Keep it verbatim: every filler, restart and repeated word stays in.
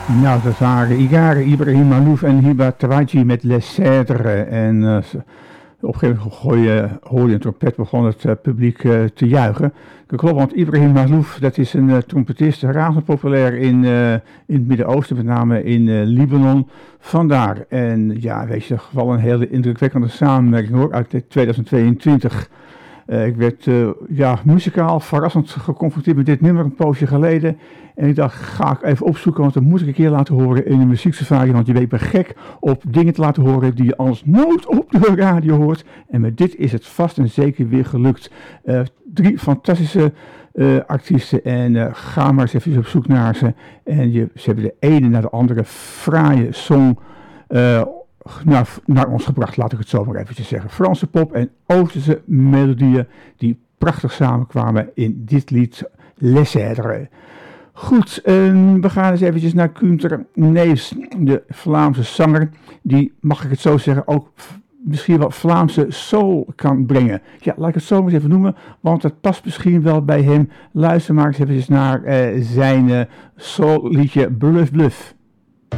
Nou, dat waren Igare, Ibrahim Malouf en Hiba Tawaji met Les Cèdres. En uh, op een gegeven moment hoorde je een trompet, begon het uh, publiek uh, te juichen. Dat klopt, want Ibrahim Malouf, dat is een uh, trompetist, razend populair in, uh, in het Midden-Oosten, met name in uh, Libanon. Vandaar. En ja, weet je, toch wel een hele indrukwekkende samenwerking hoor, uit tweeduizend tweeëntwintig. Uh, ik werd uh, ja, muzikaal verrassend geconfronteerd met dit nummer een poosje geleden. En ik dacht, ga ik even opzoeken, want dat moet ik een keer laten horen in een muzieksafari. Want je weet, ik ben gek op dingen te laten horen die je anders nooit op de radio hoort. En met dit is het vast en zeker weer gelukt. Uh, drie fantastische uh, artiesten en uh, ga maar eens even op zoek naar ze. En je, ze hebben de ene naar de andere fraaie song uh, naar, naar ons gebracht, laat ik het zo maar eventjes zeggen. Franse pop en Oosterse melodieën die prachtig samenkwamen in dit lied Les Cèdres. Goed, uh, we gaan eens eventjes naar Günter Neefs, de Vlaamse zanger, die, mag ik het zo zeggen, ook misschien wel Vlaamse soul kan brengen. Ja, laat ik het zo maar eens even noemen, want het past misschien wel bij hem. Luister maar eens eventjes naar uh, zijn uh, soul liedje Bluff Bluff.